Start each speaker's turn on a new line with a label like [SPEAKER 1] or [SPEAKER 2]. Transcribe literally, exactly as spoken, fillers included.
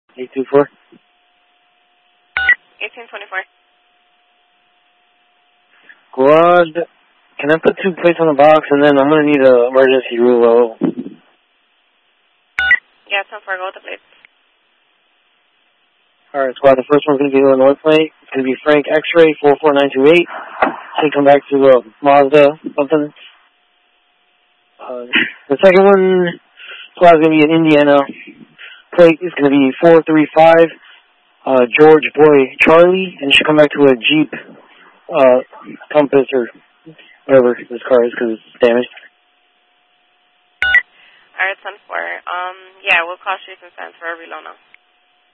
[SPEAKER 1] eight two four.
[SPEAKER 2] eighteen twenty-four.
[SPEAKER 1] Squad, can I put two plates on the box and then I'm going to need an emergency rule?
[SPEAKER 2] Yeah, ten four, go with the plates.
[SPEAKER 1] Alright, squad, the first one's going to be Illinois plate. It's going to be Frank X-Ray four four nine two eight. Should come back to uh, Mazda something. Uh, the second one, squad, is going to be in Indiana. Plate is going to be four three five, uh, George Boy Charlie, and it should come back to a Jeep uh, Compass or whatever this car is because it's damaged.
[SPEAKER 2] Alright, ten four. Um, yeah, we'll call Streets and Signs for a reload now.